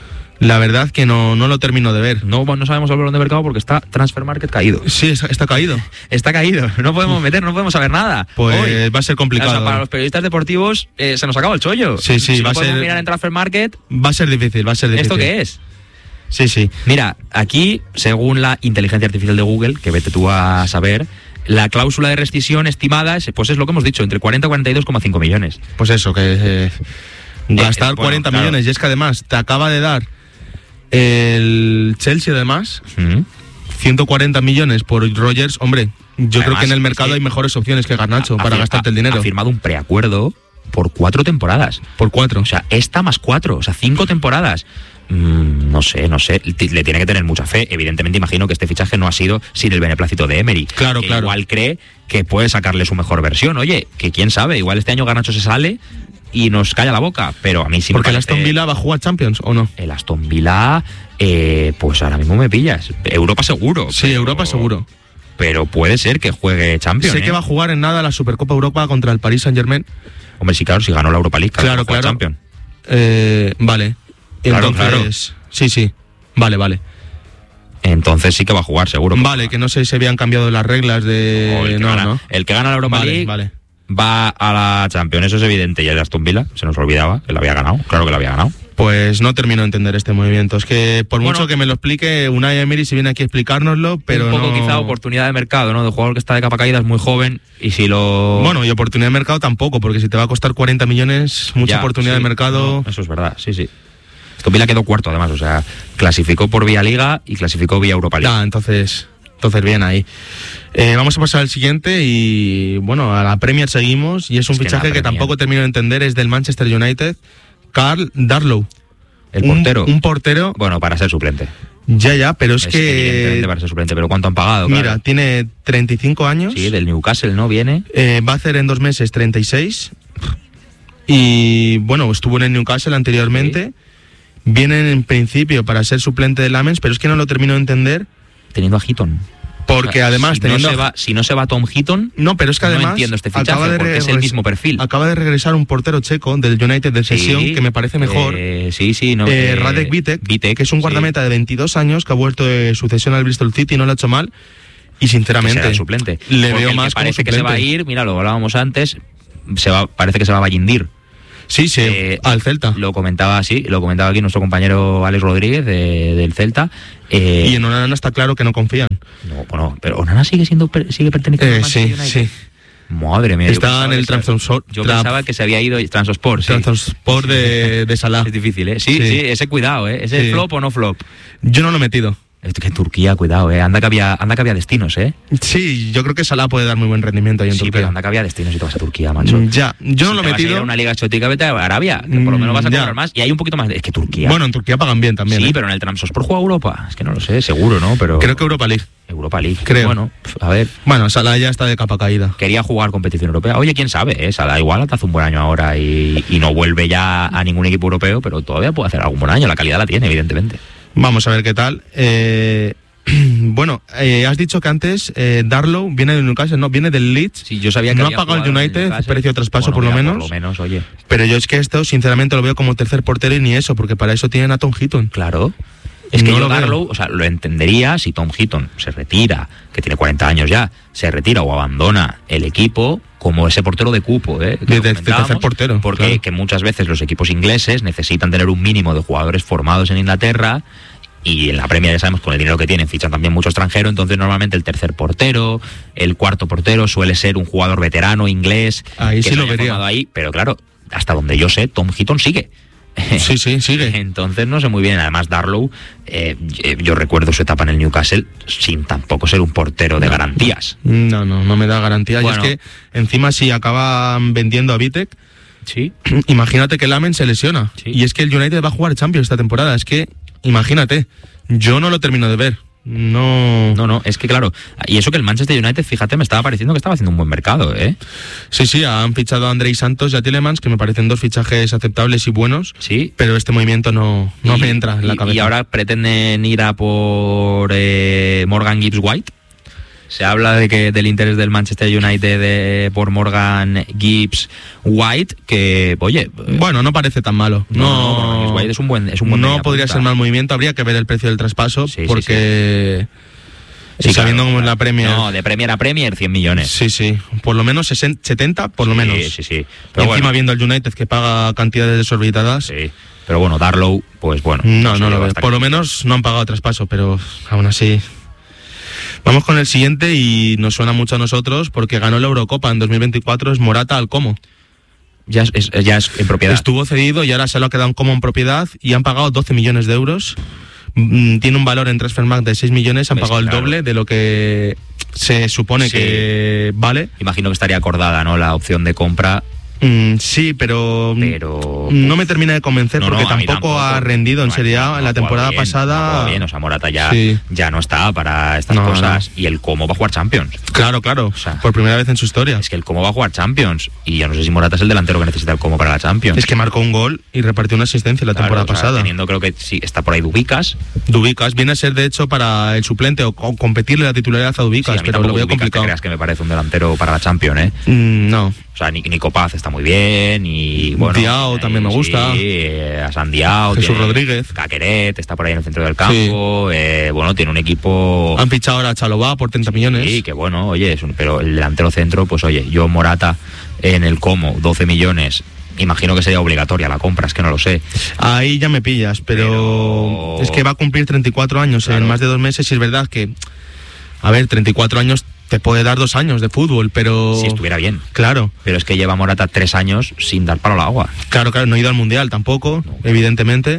la verdad que no, no lo termino de ver. No, no sabemos el valor de mercado porque está Transfer Market caído. Sí, está, está caído. Está caído. No podemos meter, no podemos saber nada. Pues hoy va a ser complicado. O sea, para los periodistas deportivos eh, se nos acaba el chollo. Sí, sí, si va no a ser. mirar en Transfer Market. Va a ser difícil, va a ser difícil. ¿Esto qué es? Sí, sí. Mira, aquí, según la inteligencia artificial de Google, que vete tú a saber, la cláusula de rescisión estimada es, pues es lo que hemos dicho, entre cuarenta y cuarenta y dos coma cinco millones. Pues eso, que eh, gastar eh, bueno, cuarenta claro. millones. Y es que además te acaba de dar El Chelsea, además, ¿Mm? ciento cuarenta millones por Rodgers. Hombre, yo Además, creo que en el mercado es que hay mejores opciones que Garnacho ha- para ha- gastarte el dinero. Ha firmado un preacuerdo por cuatro temporadas. Por cuatro. O sea, esta más cuatro, o sea, cinco temporadas. Mm, no sé, no sé. T- Le tiene que tener mucha fe. Evidentemente, imagino que este fichaje no ha sido sin el beneplácito de Emery. Claro, que claro. Igual cree que puede sacarle su mejor versión. Oye, que quién sabe, igual este año Garnacho se sale y nos calla la boca. Pero a mí sí me Porque el parece- Aston Villa va a jugar Champions, ¿o no? El Aston Villa, eh, pues ahora mismo me pillas. Europa seguro. Sí, pero- Europa seguro. Pero puede ser que juegue Champions. Sé ¿eh? que va a jugar en nada la Supercopa Europa contra el Paris Saint-Germain. Hombre, sí, claro, si ganó la Europa League, Claro, juega claro. Champions. Eh, vale. Claro, Entonces, sí, sí. Vale, vale. Entonces sí que va a jugar, seguro. Vale, que no sé si habían cambiado las reglas de... O el, que no, gana, no. el que gana la Europa Vale, League vale. va a la Champions, eso es evidente. Y el Aston Villa, se nos olvidaba que lo había ganado. Claro que lo había ganado. Pues no termino de entender este movimiento. Es que por Bueno, mucho que me lo explique, Unai Emery si viene aquí a explicárnoslo, pero un poco no... quizá oportunidad de mercado, ¿no? De jugador que está de capa caída, es muy joven. Y si lo. Bueno, y oportunidad de mercado tampoco, porque si te va a costar cuarenta millones, mucha Ya, oportunidad sí, de mercado... no, eso es verdad, sí, sí. Aston Villa quedó cuarto, además. O sea, clasificó por vía Liga y clasificó vía Europa League. Ya, entonces, entonces bien ahí. Eh, vamos a pasar al siguiente y bueno, a la Premier seguimos y es un Es que fichaje la que, Premier- tampoco termino de entender, es del Manchester United, Carl Darlow. El Un- portero. Un, portero, Bueno, para ser suplente. ya, ya, pero es, Es evidentemente que... para ser suplente, pero ¿cuánto han pagado? Mira, Claro. tiene treinta y cinco años, Sí, del Newcastle, ¿no? Viene. eh, va a hacer en dos meses treinta y seis y bueno, estuvo en el Newcastle anteriormente. Viene en principio para ser suplente de Lamens, pero es que no lo termino de entender Teniendo a Heaton. porque O sea, además si teniendo... no se va, si no se va Tom Heaton, No, pero es que no además entiendo este fichaje, acaba de porque es el regres- mismo perfil. Acaba de regresar un portero checo del United de cesión sí, que me parece mejor. eh, sí, sí, no. eh, eh, Radek Vitek, Vitek, que es un sí, guardameta de veintidós años que ha vuelto de sucesión al Bristol City y no lo ha hecho mal. Y que sinceramente, será el suplente. le Porque veo el más que como parece que se va a suplente. ir, mira, lo hablábamos antes, se va, parece que se va a Vallindir. Sí, sí, Eh, al Celta. Lo comentaba, sí, lo comentaba aquí nuestro compañero Alex Rodríguez de- del Celta. Eh, Y en Onana está claro que no confían. no, bueno, pero Onana sigue siendo per- sigue perteneciendo Eh, al Manchester sí, United. sí. Madre mía. yo Está pensaba en que el se- Trabzonspor- Yo Trab- pensaba que se había ido Transport, sí. Transport de, de Salah. Es difícil, ¿eh? Sí, Sí. sí, ese cuidado, ¿eh? ¿Ese Sí. flop o no flop? Yo no lo he metido. Es que en Turquía, cuidado, ¿eh? Anda que había, anda que había destinos, ¿eh? Sí, yo creo que Salah puede dar muy buen rendimiento ahí en Sí, Turquía. pero anda que había destinos y te vas a Turquía, macho. Ya, yo no Si lo te he vas a ir metido. a una liga exótica, vete a Arabia, que por lo menos vas a Mm, ya. cobrar más. Y hay un poquito más. de- Es que Turquía. Bueno, en Turquía pagan bien también. sí, ¿eh? pero en el Trabzonspor juega Europa. Es que no lo sé, seguro, ¿no? Pero Creo que Europa League. Europa League. creo. Bueno, pf, a ver. Bueno, Salah ya está de capa caída. Quería jugar competición europea. Oye, quién sabe, ¿eh? Salah igual te hace un buen año ahora y, y no vuelve ya a ningún equipo europeo, pero todavía puede hacer algún buen año. La calidad la tiene, evidentemente. Vamos a ver qué tal. Eh, bueno, eh, has dicho que antes eh, Darlow viene del Newcastle, no, viene del Leeds. Sí, yo sabía que No ha había pagado el jugado en United, Newcastle. precio de traspaso Bueno, por lo mira, menos. Por lo menos, oye. Pero yo es que esto, sinceramente, lo veo como tercer portero y ni eso, porque para eso tienen a Tom Heaton. Claro. Es que No yo lo veo. Darlow, o sea, lo entendería si Tom Heaton se retira, que tiene cuarenta años ya, se retira o abandona el equipo como ese portero de cupo, ¿eh? que De- lo de- de comentábamos, tercer portero, Porque claro. que muchas veces los equipos ingleses necesitan tener un mínimo de jugadores formados en Inglaterra. Y en la Premier ya sabemos, con el dinero que tienen, fichan también mucho extranjero. Entonces, normalmente el tercer portero, el cuarto portero suele ser un jugador veterano inglés. Ahí que sí se lo haya vería. formado ahí. Pero claro, hasta donde yo sé, Tom Heaton sigue. Sí, sí, sigue. Entonces no sé muy bien. Además, Darlow, eh, yo recuerdo su etapa en el Newcastle sin tampoco ser un portero de garantías. No, no, no me da garantía. Bueno. Y es que encima si acaban vendiendo a Vitek, Sí. imagínate que Lamen se lesiona. Sí. Y es que el United va a jugar Champions esta temporada. Es que, imagínate, yo no lo termino de ver. No. No, no, es que claro. Y eso que el Manchester United, fíjate, me estaba pareciendo que estaba haciendo un buen mercado, ¿eh? Sí, sí, han fichado a Andrei Santos y a Tielemans, que me parecen dos fichajes aceptables y buenos. Sí. Pero este movimiento no, no Y- me entra en la y- cabeza. Y ahora pretenden ir a por eh, Morgan Gibbs White. Se habla de que del interés del Manchester United de, por Morgan Gibbs White, que, oye, eh, Bueno, no parece tan malo. no, No, no, Morgan Gibbs White es un buen, es un buen no media podría punta. ser mal movimiento. Habría que ver el precio del traspaso, Sí, sí, porque Sí, sabiendo claro, cómo es la claro. Premier. No, de Premier a Premier, cien millones. Sí, sí, por lo menos sesenta, setenta, por lo Sí, menos. Sí, sí. Y Pero encima bueno, viendo al United que paga cantidades desorbitadas. sí. Pero bueno, Darlow, pues bueno. No, se no lo lleva veo. hasta Por aquí. lo menos no han pagado traspaso, pero aún así. Vamos con el siguiente y nos suena mucho a nosotros porque ganó la Eurocopa en dos mil veinticuatro, es Morata al Como. Ya es, es- ya es en propiedad. Estuvo cedido y ahora se lo ha quedado en Como en propiedad y han pagado doce millones de euros mm, tiene un valor en Transfermarkt de seis millones, han pagado el claro. doble de lo que se supone Sí. que vale. Imagino que estaría acordada, ¿no?, la opción de compra. Mm, sí, pero, Pero no me termina de convencer No, porque no, a mí tampoco, tampoco. ha rendido en No, Serie A. no, En la no temporada juega bien, pasada. no juega bien, o sea, Morata ya, Sí. ya no está para estas No, cosas. Y el Como va a jugar Champions. Claro, claro. O sea, por primera vez en su historia. Es que el Como va a jugar Champions. Y yo no sé si Morata es el delantero que necesita el Como para la Champions. Es que marcó un gol y repartió una asistencia la Claro, temporada o sea, pasada. Teniendo, creo que sí, está por ahí Dubicas. Dubicas viene a ser de hecho para el suplente o, o competirle la titularidad a Dubicas, Sí, a mí pero lo tampoco veo Dubicas te complicado. creas que me parece un delantero para la Champions, ¿eh? Mm, no. O sea, Nico Paz está muy bien y bueno. Diao eh, también me gusta. Sí, eh, a San Diao. Jesús tiene Rodríguez. Caqueret está por ahí en el centro del campo. Eh, bueno, tiene un equipo. Han fichado ahora a Chalobah por treinta millones. Sí, que bueno, oye, es un, pero el delantero centro, pues oye, yo Morata en el Como, doce millones. Imagino que sería obligatoria la compra, es que no lo sé. Ahí ya me pillas, pero, Pero- es que va a cumplir treinta y cuatro años Claro. en más de dos meses y es verdad que, a ver, treinta y cuatro años te puede dar dos años de fútbol, pero... Si estuviera bien. Claro, Pero es que lleva Morata tres años sin dar palo al agua. claro, claro, no ha ido al Mundial tampoco, No. evidentemente,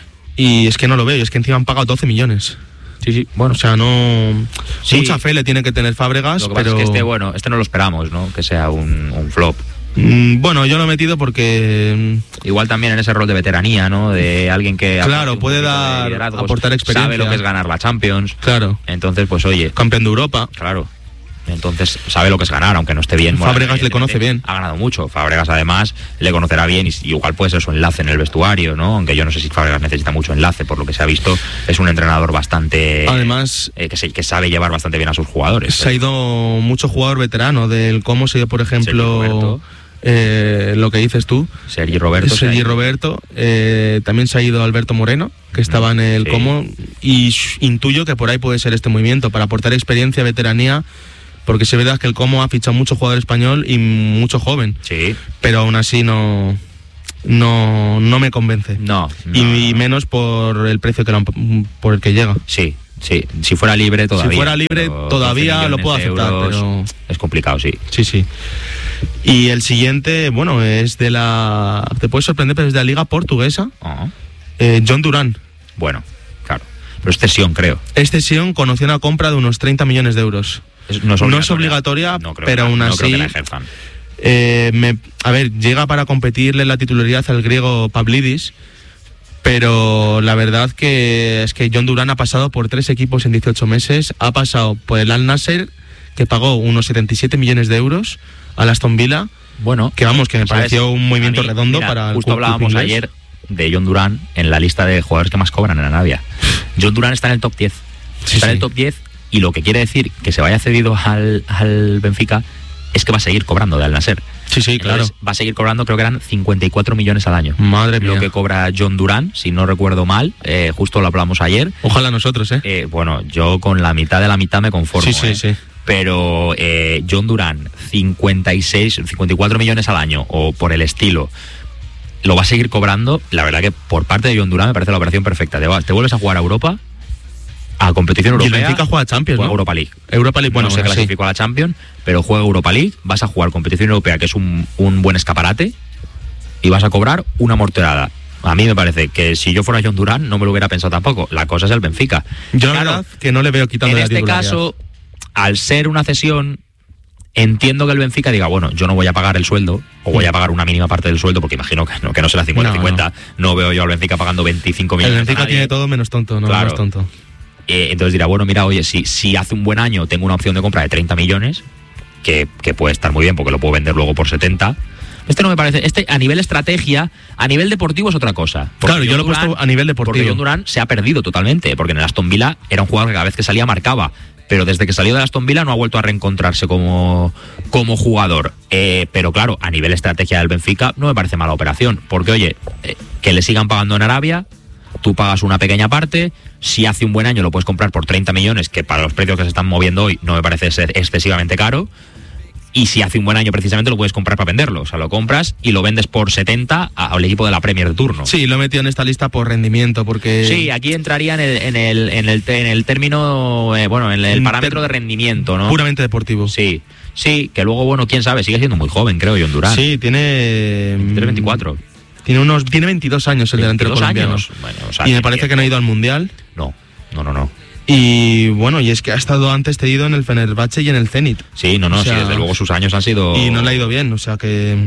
y es que no lo veo, y es que encima han pagado doce millones. Sí, sí, bueno. O sea, no... Sí. Mucha fe le tiene que tener Fábregas, Lo que pasa pero... es que este, bueno, este no lo esperamos, ¿no? Que sea un, un flop. Mm, bueno, yo lo he metido porque... Igual también en ese rol de veteranía, ¿no? De alguien que... Claro, aporte un puede poquito de dar- liderazgo, aportar experiencia. Sabe lo que es ganar la Champions. Claro, Entonces, pues oye, campeón de Europa. claro. Entonces sabe lo que es ganar, aunque no esté bien. Fábregas le conoce bien. Ha ganado mucho. Fábregas además le conocerá bien y igual puede ser su enlace en el vestuario, ¿no? Aunque yo no sé si Fábregas necesita mucho enlace, por lo que se ha visto. Es un entrenador bastante... Además, eh, que, se- que sabe llevar bastante bien a sus jugadores. se ha ido mucho jugador veterano del cómo se ha ido, por Sergi ejemplo, Roberto. eh, lo que dices tú, Sergi Roberto. Sergi se ha ido. Roberto, eh, también se ha ido Alberto Moreno, que estaba en el Sí. cómo, y s- intuyo que por ahí puede ser este movimiento, para aportar experiencia, veteranía, porque sí es verdad que el cómo ha fichado mucho jugador español y mucho joven, Sí. pero aún así no, no, no me convence. No. no, y, y no. menos por el precio que lo han- por el que llega. Sí, sí. Si fuera libre todavía. Si fuera libre, pero todavía doce lo puedo millones de aceptar, euros pero- es complicado, sí. Sí, sí. Y el siguiente, bueno, es de la... Te puede sorprender, pero es de la Liga Portuguesa. Oh, Eh, John Durán. bueno, claro. Pero es cesión, creo. Es cesión con opción a compra de unos treinta millones de euros. Es- no, es No obligatoria, es obligatoria, No creo pero que la- aún no creo que así- la ejerzan. Eh, me- a ver, llega para competirle la titularidad al griego Pavlidis, pero la verdad que es que John Durán ha pasado por tres equipos en dieciocho meses. Ha pasado por el Al Nasser, que pagó unos setenta y siete millones de euros, al Aston Villa, Bueno, que vamos, que me ¿sabes? pareció un movimiento A mí, redondo mira, para el Justo club- club hablábamos inglés. ayer de John Durán en la lista de jugadores que más cobran en Arabia. John Durán está en el top diez. Sí, está en sí. el top diez y lo que quiere decir que se vaya cedido al, al Benfica es que va a seguir cobrando de Al Nasser. Sí, sí, claro. Entonces, va a seguir cobrando, creo que eran cincuenta y cuatro millones al año. Madre mía. Lo que cobra John Durán, si no recuerdo mal, eh, justo lo hablamos ayer. Ojalá nosotros, ¿eh? Eh, bueno, yo con la mitad de la mitad me conformo. Sí, sí, ¿eh? sí. Pero eh, John Durán, cincuenta y seis, cincuenta y cuatro millones al año o por el estilo, lo va a seguir cobrando. La verdad que por parte de John Durán me parece la operación perfecta. Te, va- te vuelves a jugar a Europa, a competición Y el europea. Benfica juega Champions, juega ¿no? Europa League. Europa League, bueno, no se bueno, sí. clasificó a la Champions, pero juega Europa League, vas a jugar competición europea, que es un, un buen escaparate, y vas a cobrar una morterada. A mí me parece que si yo fuera John Durán no me lo hubiera pensado tampoco. La cosa es el Benfica. Yo la Claro, verdad que no le veo quitando en la este titularidad. caso, al ser una cesión, entiendo que el Benfica diga, bueno, yo no voy a pagar el sueldo, o voy a pagar una mínima parte del sueldo, porque imagino que no, que no será cincuenta cincuenta. No, no veo yo al Benfica pagando veinticinco El millones. a Benfica nadie. tiene todo menos tonto, no Claro. menos tonto. Eh, entonces dirá, bueno, mira, oye, si, si hace un buen año tengo una opción de compra de treinta millones, que, que puede estar muy bien porque lo puedo vender luego por setenta. Este no me parece, este a nivel estrategia, a nivel deportivo es otra cosa. Porque Claro, yo John lo he puesto Durán- a nivel Porque deportivo. John Durán se ha perdido totalmente, porque en el Aston Villa era un jugador que cada vez que salía marcaba, pero desde que salió del Aston Villa no ha vuelto a reencontrarse como, como jugador. Eh, pero claro, a nivel estrategia del Benfica no me parece mala operación, porque oye, eh, que le sigan pagando en Arabia, tú pagas una pequeña parte, si hace un buen año lo puedes comprar por treinta millones, que para los precios que se están moviendo hoy no me parece ser excesivamente caro, y si hace un buen año precisamente lo puedes comprar para venderlo, o sea, lo compras y lo vendes por setenta a- al equipo de la Premier de turno. Sí, lo he metido en esta lista por rendimiento, porque... Sí, aquí entraría en el, en el, en el, te- en el término, eh, bueno, en el En parámetro ter- de rendimiento, ¿no? Puramente deportivo. Sí, sí, que luego, bueno, quién sabe, sigue siendo muy joven, creo, John Durán. Sí, tiene... tiene veinticuatro. Tiene unos tiene veintidós años el delantero colombiano. Años. Bueno, o sea, y me parece que no ha ido al Mundial. No, no, no, no. Y bueno, y es que ha estado antes cedido en el Fenerbahce y en el Zenit. Sí, no, no, o sea, sí, desde luego sus años han sido... Y no le ha ido bien, o sea que...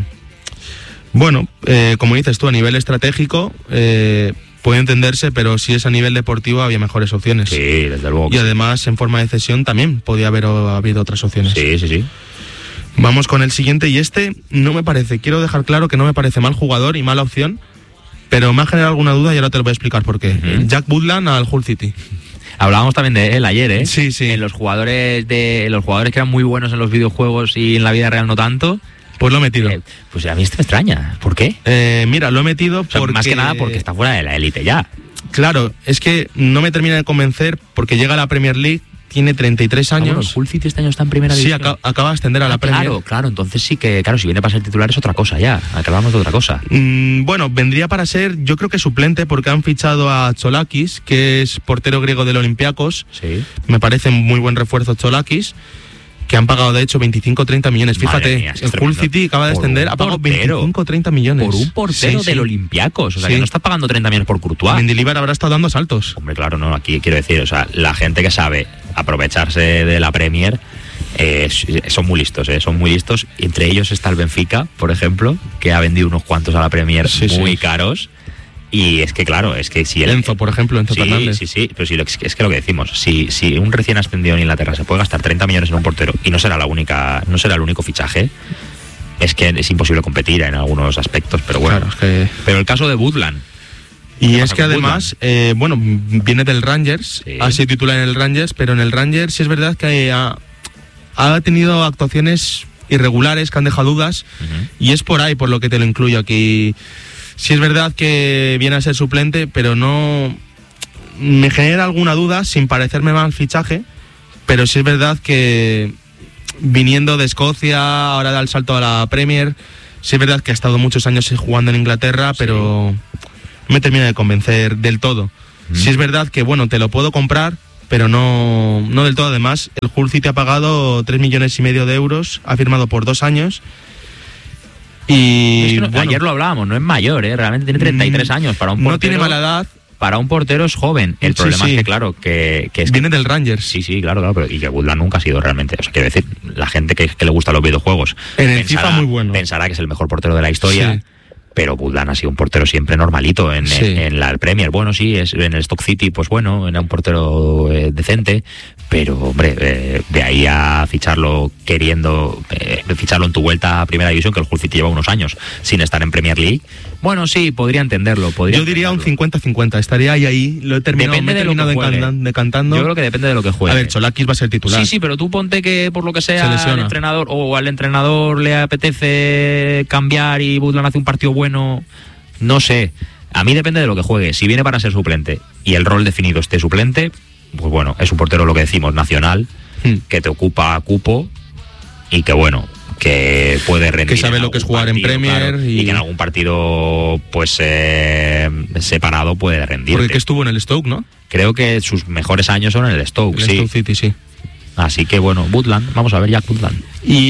Bueno, eh, como dices tú, a nivel estratégico eh, puede entenderse, pero si es a nivel deportivo había mejores opciones. Sí, desde luego. Y además en forma de cesión también podía haber habido otras opciones. Sí, sí, sí. Vamos con el siguiente, y este no me parece, quiero dejar claro que no me parece mal jugador y mala opción, pero me ha generado alguna duda y ahora te lo voy a explicar por qué. Uh-huh. Jack Butland al Hull City. Hablábamos también de él ayer, ¿eh? Sí, sí. En los jugadores de los jugadores que eran muy buenos en los videojuegos y en la vida real no tanto. Pues lo he metido. Eh, pues a mí esto me extraña. ¿Por qué? Eh, mira, lo he metido porque... O sea, más que nada porque está fuera de la élite ya. Claro, es que no me termina de convencer porque llega a la Premier League, tiene treinta y tres años. Ah, bueno, el Hull City este año está en primera división. Sí, acaba, acaba de ascender a ah, la Premier. Claro, claro, entonces sí que, claro, si viene para ser titular es otra cosa ya. Acabamos de otra cosa. Mm, bueno, vendría para ser, yo creo que suplente, porque han fichado a Cholakis, que es portero griego del Olympiacos. Sí. Me parece muy buen refuerzo Cholakis, que han pagado de hecho veinticinco o treinta millones. Fíjate, mía, el Hull City acaba de ascender, ha pagado veinticinco o treinta millones. Por un portero sí, del sí. Olympiacos. O sea, sí. que no está pagando treinta millones por Courtois. Mendilibar habrá estado dando saltos. Hombre, claro, no, aquí quiero decir, o sea, la gente que sabe aprovecharse de la Premier eh, son muy listos, eh, son muy listos. Entre ellos está el Benfica, por ejemplo, que ha vendido unos cuantos a la Premier sí, muy sí. caros. Y es que claro, es que si el Enzo, por ejemplo, Enzo sí, Fernández. Sí, sí, pero si lo, es que lo que decimos, si, si un recién ascendido en Inglaterra se puede gastar treinta millones en un portero y no será la única, no será el único fichaje, es que es imposible competir en algunos aspectos, pero bueno. Claro, es que... Pero el caso de Butland. Y es que además, eh, bueno, viene del Rangers, sí. ha sido titular en el Rangers, pero en el Rangers sí es verdad que ha, ha tenido actuaciones irregulares que han dejado dudas, uh-huh. y es por ahí por lo que te lo incluyo aquí. Sí es verdad que viene a ser suplente, pero no me genera alguna duda sin parecerme mal fichaje, pero sí es verdad que viniendo de Escocia, ahora da el salto a la Premier, sí es verdad que ha estado muchos años jugando en Inglaterra, sí. pero no me termina de convencer del todo. Mm. Sí es verdad que, bueno, te lo puedo comprar, pero no, no del todo. Además, el Hull City ha pagado tres millones y medio de euros, ha firmado por dos años. Y es que no, bueno, ayer lo hablábamos, no es mayor, ¿eh? Realmente tiene treinta y tres años. Para un portero, no tiene mala edad. Para un portero es joven. El sí, problema sí. es que, claro, que, que es viene que, del Rangers. Sí, sí, claro, claro. Pero, y que Butland nunca ha sido realmente. O sea, quiero decir, la gente que, que le gusta los videojuegos en el pensará, FIFA muy bueno. Pensará que es el mejor portero de la historia. Sí. Pero Butland ha sido un portero siempre normalito en, sí. en, en la Premier. Bueno, sí, es en el Stoke City, pues bueno, era un portero eh, decente, pero hombre, eh, de ahí a ficharlo queriendo, eh, ficharlo en tu vuelta a Primera División, que el Hull City lleva unos años sin estar en Premier League. Bueno, sí, podría entenderlo. Podría Yo diría entenderlo. un cincuenta cincuenta, estaría ahí, ahí, lo he terminado, depende me he de terminado lo que decantan, decantando. Yo creo que depende de lo que juegue. A ver, Cholakis va a ser titular. Sí, sí, pero tú ponte que por lo que sea al entrenador o al entrenador le apetece cambiar y Butland hace un partido bueno. No sé, a mí depende de lo que juegue. Si viene para ser suplente y el rol definido esté suplente, pues bueno, es un portero, lo que decimos, nacional, hmm. que te ocupa cupo y que bueno, que puede rendir. Que sabe lo que es jugar partido, en Premier. Claro, y... y que en algún partido pues eh, separado puede rendir. Porque que estuvo en el Stoke, ¿no? Creo que sus mejores años son en el Stoke, el sí. Stoke City, sí. Así que bueno, Butland, vamos a ver Jack Butland. Y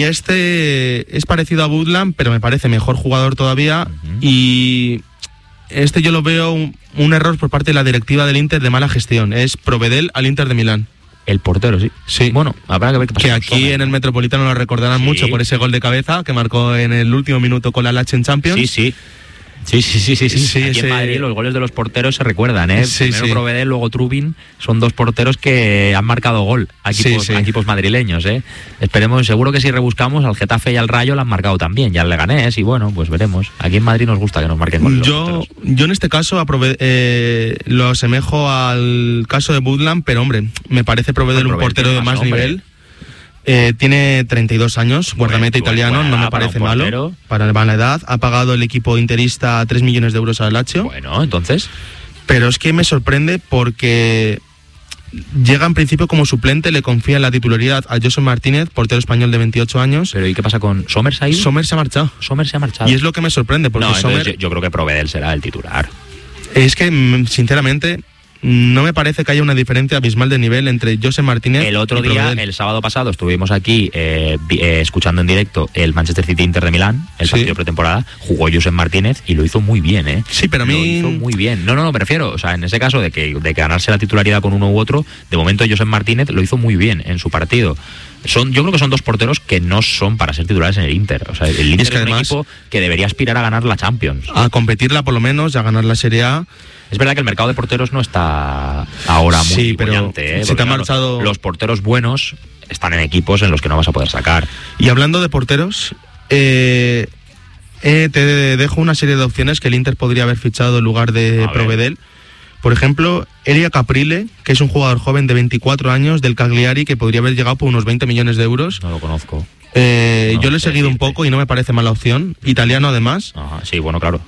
este es parecido a Butland, pero me parece mejor jugador todavía. Uh-huh. Y este yo lo veo un, un error por parte de la directiva del Inter de mala gestión. Es Provedel al Inter de Milán. El portero, sí. Sí. Bueno, habrá que ver qué pasa. Que aquí Sommer, en el Metropolitano lo recordarán sí. mucho por ese gol de cabeza que marcó en el último minuto con la Lachen Champions. Sí, sí. Sí, sí, sí, sí, sí. sí Aquí ese... en Madrid los goles de los porteros se recuerdan, ¿eh? Sí, Primero sí. Provedel, luego Trubin, son dos porteros que han marcado gol a equipos, sí, sí. a equipos madrileños, ¿eh? Esperemos, seguro que si rebuscamos al Getafe y al Rayo lo han marcado también, ya al Leganés y bueno, pues veremos. Aquí en Madrid nos gusta que nos marquen goles. Yo, yo en este caso aprove- eh, lo asemejo al caso de Butland, pero hombre, me parece Provedel un portero de más, más nivel. Eh, tiene treinta y dos años, guardameta bueno, italiano, bueno, no me parece para malo. Para la edad, ha pagado el equipo interista tres millones de euros al Lazio. Bueno, entonces. Pero es que me sorprende porque llega en principio como suplente, le confía en la titularidad a José Martínez, portero español de veintiocho años. Pero ¿y qué pasa con Sommer? ¿Se ha ido? Sommer se ha marchado. Sommer se ha marchado. Y es lo que me sorprende, porque no, Sommer... yo, yo creo que Provedel será el titular. Es que, sinceramente, no me parece que haya una diferencia abismal de nivel entre Josep Martínez El otro y día, Provedel. el sábado pasado, estuvimos aquí eh, vi- eh, escuchando en directo el Manchester City Inter de Milán, el Sí. partido de pretemporada, jugó Josep Martínez y lo hizo muy bien, ¿eh? Sí, pero a Lo mí- hizo muy bien. No, no, no, me refiero, o sea, en ese caso de que, de que ganarse la titularidad con uno u otro, de momento Josep Martínez lo hizo muy bien en su partido. Son, yo creo que son dos porteros que no son para ser titulares en el Inter. O sea, el Inter es, que un además- equipo que debería aspirar a ganar la Champions. A competirla por lo menos, a ganar la Serie A. Es verdad que el mercado de porteros no está ahora muy Sí, pero bollante, ¿eh? se Porque, te ha claro, marchado- los porteros buenos están en equipos en los que no vas a poder sacar. Y hablando de porteros, eh, eh, te dejo una serie de opciones que el Inter podría haber fichado en lugar de A ver. Provedel. Por ejemplo, Elia Caprile, que es un jugador joven de veinticuatro años del Cagliari que podría haber llegado por unos veinte millones de euros. No lo conozco. Eh, No yo le he sé seguido un decirte. poco y no me parece mala opción. Italiano además. Ajá, sí, bueno, claro.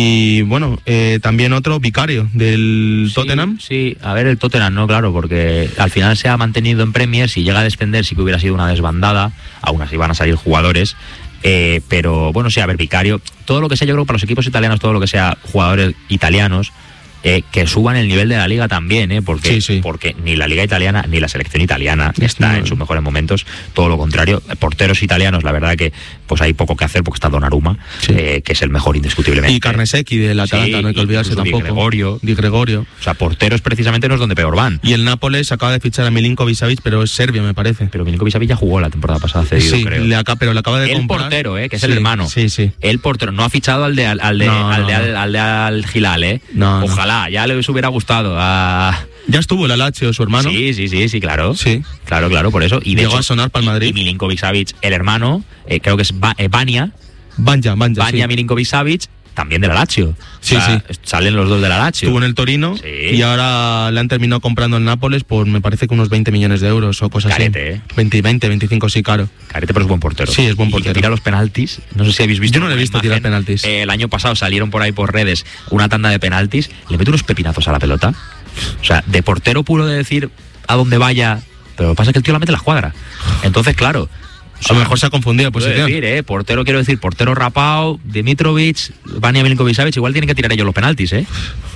Y bueno, eh, también otro Vicario del Sí, Tottenham. Sí, a ver, el Tottenham, no, claro, porque al final se ha mantenido en Premier. Si llega a descender, sí que hubiera sido una desbandada. Aún así van a salir jugadores. Eh, pero bueno, sí, a ver, Vicario, todo lo que sea, yo creo que para los equipos italianos, todo lo que sea jugadores italianos, eh, que suban el nivel de la liga también, ¿eh? Porque, Sí, sí. porque ni la liga italiana ni la selección italiana está No. en sus mejores momentos, todo lo contrario. Porteros italianos, la verdad que pues hay poco que hacer porque está Donnarumma, Sí. eh, que es el mejor indiscutiblemente. Y Carnesecchi del Atalanta, Sí, no hay que olvidarse incluso Di tampoco. Gregorio. Di Gregorio. O sea, porteros precisamente no es donde peor van. Y el Nápoles acaba de fichar a Milinkovic Savic, pero es serbio, me parece. Pero Milinkovic Savic ya jugó la temporada pasada cedido, sí, creo. le acaba, pero le acaba de El comprar. portero, eh, que es Sí, el hermano. Sí, sí. El portero no ha fichado al de al, al de No, al no, de no. al, al de Al Hilal, eh. No, no. Ojalá, ya les hubiera gustado a Ya estuvo el Alacho, su hermano. Sí, sí, sí, sí, claro. Sí. Claro, claro, por eso. Y de Llegó hecho, a sonar para el Madrid. Y Milinkovic Savic, el hermano, eh, creo que es ba eh, Banja, Banja, Banja, Banja sí. Milinkovic Savic, también del Lazio. Sí, O sea, sí. Salen los dos del Lazio. Estuvo en el Torino Sí. y ahora le han terminado comprando en Nápoles por, me parece que unos veinte millones de euros o cosas Carete, así. ¿eh? veinte, veinte, veinticinco, sí, claro. Carete, pero es buen portero. Sí, es buen Y portero. que tira los penaltis. No sé si habéis visto. Yo no le he una visto tirar penaltis. Eh, el año pasado salieron por ahí por redes una tanda de penaltis. Le mete unos pepinazos a la pelota. O sea, de portero puro de decir a dónde vaya. Pero lo que pasa es que el tío la mete en la cuadra. Entonces, claro. A lo mejor se ha confundido de Quiero posición. decir, eh, portero, quiero decir, portero Rapao, Dimitrovic, Banja Milinkovic Savic, igual tienen que tirar ellos los penaltis, ¿eh?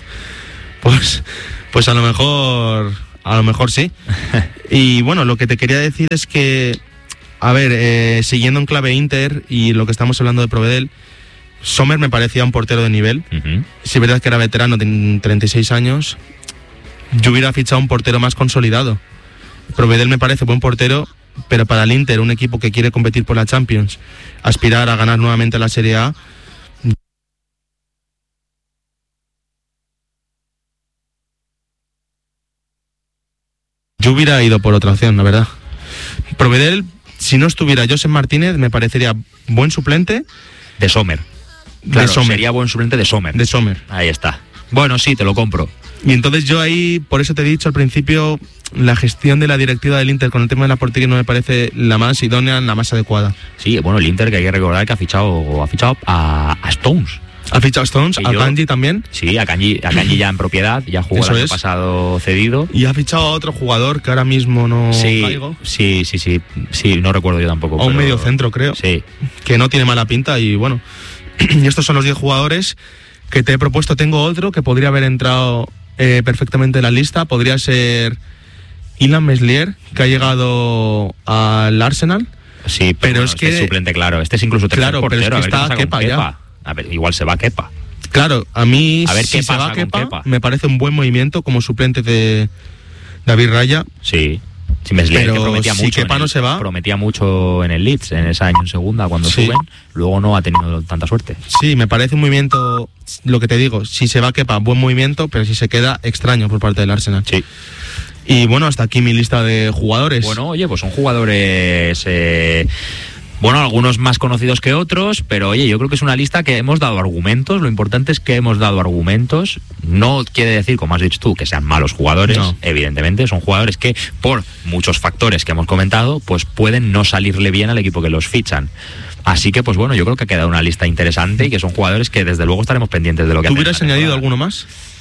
Pues, pues a lo mejor, a lo mejor sí. Y bueno, lo que te quería decir es que, a ver, eh, siguiendo en clave Inter y lo que estamos hablando de Provedel, Sommer me parecía un portero de nivel. Ujú. Si es verdad que era veterano, tiene treinta y seis años, yo hubiera fichado un portero más consolidado. Provedel me parece buen portero, pero para el Inter, un equipo que quiere competir por la Champions, aspirar a ganar nuevamente la Serie A, yo hubiera ido por otra opción, la verdad. Provedel, si no estuviera Josep Martínez, me parecería buen suplente De Sommer. Claro, de Sommer. sería buen suplente de Sommer. De Sommer. Ahí está. Bueno, sí, te lo compro. Y entonces yo ahí, por eso te he dicho al principio, la gestión de la directiva del Inter con el tema de la portería no me parece la más idónea, la más adecuada. Sí, bueno, el Inter, que hay que recordar que ha fichado, ha fichado a, a Stones. Ha fichado a Stones, Y a yo- Kanji también, Sí, a Kanji, a Kanji ya en propiedad, ya jugó Eso el año es. pasado cedido. y ha fichado a otro jugador que ahora mismo no Sí, caigo, sí, sí, sí, sí, no recuerdo yo tampoco. a un pero- medio centro creo, Sí, que no tiene mala pinta y bueno, y estos son los diez jugadores que te he propuesto. Tengo otro que podría haber entrado eh, perfectamente en la lista, podría ser Ilan Meslier, que ha llegado al Arsenal. sí, pero, Pero bueno, es este que- suplente, claro, este es incluso tercer Claro, pero portero. es que a ver qué está pasa con Kepa ya. Kepa. A ver, igual se va Kepa. Claro, a mí A ver si qué se pasa va con Kepa, Kepa. me parece un buen movimiento como suplente de David Raya. Sí. Sí, Meslier, Pero que prometía si mucho. Kepa en no el- se va- Prometía mucho en el Leeds, en ese año en segunda, cuando Sí. suben. Luego no ha tenido tanta suerte. Sí, me parece un movimiento, lo que te digo, si se va Kepa, buen movimiento, pero si se queda, extraño por parte del Arsenal. Sí. Y bueno, hasta aquí mi lista de jugadores. Bueno, oye, pues son jugadores. eh, Bueno, algunos más conocidos que otros, pero oye, yo creo que es una lista que hemos dado argumentos. Lo importante es que hemos dado argumentos. No quiere decir, como has dicho tú, que sean malos jugadores. No. Evidentemente, son jugadores que, por muchos factores que hemos comentado, pues pueden no salirle bien al equipo que los fichan. Así que, pues bueno, yo creo que ha quedado una lista interesante y que son jugadores que desde luego estaremos pendientes de lo que ¿Tú hacen hubieras esta añadido temporada. alguno más?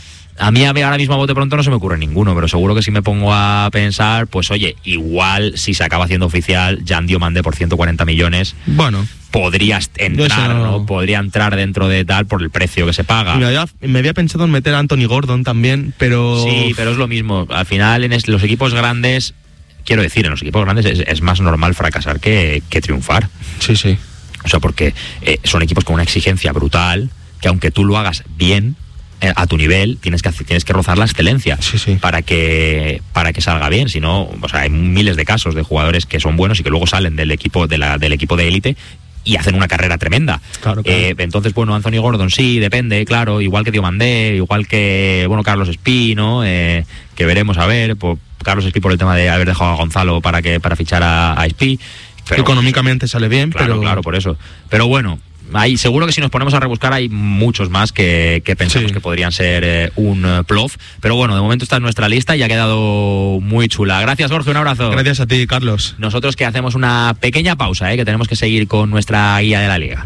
A mí, a mí ahora mismo a bote pronto no se me ocurre ninguno, pero seguro que si me pongo a pensar, pues oye, igual si se acaba haciendo oficial Jan Diomande por ciento cuarenta millones, bueno, podría entrar, no... ¿no? Podría entrar dentro de tal por el precio que se paga. Me había, me había pensado en meter a Anthony Gordon también, pero... Sí, pero es lo mismo. Al final, en es, los equipos grandes, quiero decir, en los equipos grandes es, es más normal fracasar que, que triunfar. Sí, sí. O sea, porque eh, son equipos con una exigencia brutal, que aunque tú lo hagas bien, eh, a tu nivel, tienes que tienes que rozar la excelencia, sí, sí. para que para que salga bien. Si no, o sea, hay miles de casos de jugadores que son buenos y que luego salen del equipo de la, del equipo de élite y hacen una carrera tremenda. Claro, claro. Eh, entonces, bueno, Anthony Gordon sí, depende, claro, igual que Diomandé, igual que, bueno, Carlos Espí, ¿no? Eh, que veremos a ver, por Carlos Espí por el tema de haber dejado a Gonzalo para que para fichar a, a Espí. Pero, económicamente sale bien, claro, pero... Claro, por eso. Pero bueno, hay, seguro que si nos ponemos a rebuscar hay muchos más que, que pensamos sí. que podrían ser eh, un uh, plof. Pero bueno, de momento está en nuestra lista y ha quedado muy chula. Gracias, Jorge, un abrazo. Gracias a ti, Carlos. Nosotros que hacemos una pequeña pausa, eh, que tenemos que seguir con nuestra guía de la Liga.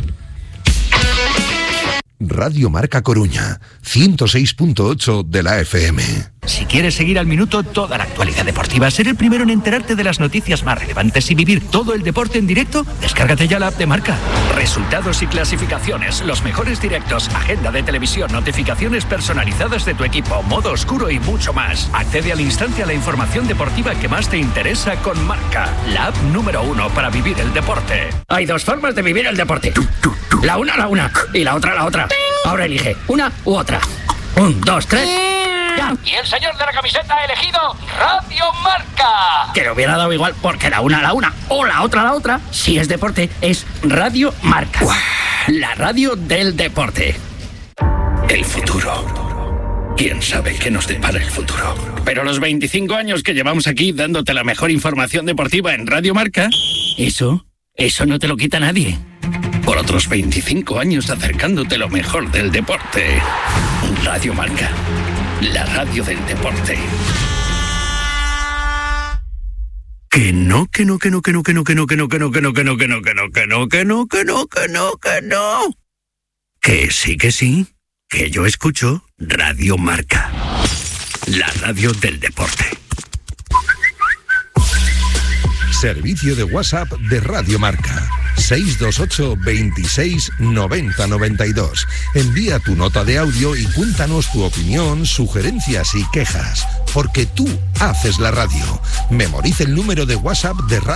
Radio Marca Coruña, ciento seis punto ocho de la F M. Si quieres seguir al minuto toda la actualidad deportiva, ser el primero en enterarte de las noticias más relevantes y vivir todo el deporte en directo, descárgate ya la app de Marca. Resultados y clasificaciones, los mejores directos, agenda de televisión, notificaciones personalizadas de tu equipo, modo oscuro y mucho más. Accede al instante a la información deportiva que más te interesa con Marca, la app número uno para vivir el deporte. Hay dos formas de vivir el deporte. La una, la una, y la otra, la otra. Ahora elige una u otra. Un, dos, tres... ¡Ya! Y el señor de la camiseta ha elegido Radio Marca. Que le hubiera dado igual, porque la una la una o la otra la otra, si es deporte, es Radio Marca. ¡Uah! La radio del deporte. El futuro. ¿Quién sabe qué nos depara el futuro? Pero los veinticinco años que llevamos aquí dándote la mejor información deportiva en Radio Marca, eso, eso no te lo quita nadie. Por otros veinticinco años acercándote lo mejor del deporte. Radio Marca. La radio del deporte. Que no, que no, que no, que no, que no, que no, que no, que no, que no, que no, que no, que no, que no, que no, que no, que no, que no. Que sí, que sí, que yo escucho Radio Marca. La radio del deporte. Servicio de WhatsApp de Radio Marca. seis dos ocho, veintiséis, noventa, noventa y dos. Envía tu nota de audio y cuéntanos tu opinión, sugerencias y quejas. Porque tú haces la radio. Memoriza el número de WhatsApp de Radio